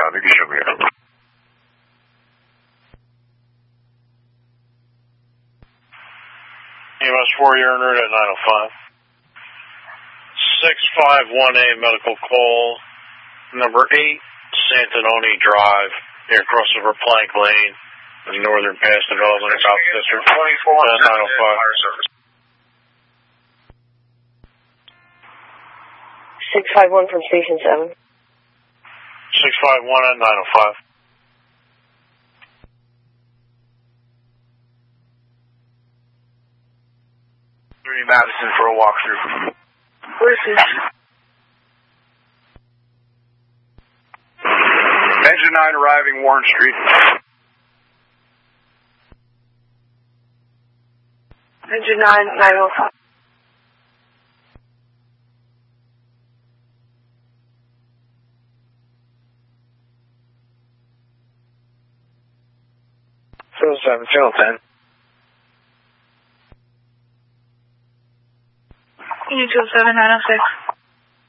I think you should be here. EMS 4, you're en route at 905. 651A medical call, number 8, Santanoni Drive, near crossover Plank Lane, in northern Pass Development, South District, 905. 651 from Station 7. 651 at 905. Madison for a walkthrough. Engine 9 arriving, Warren Street. Engine 9, 905. Channel 10. U207, 906.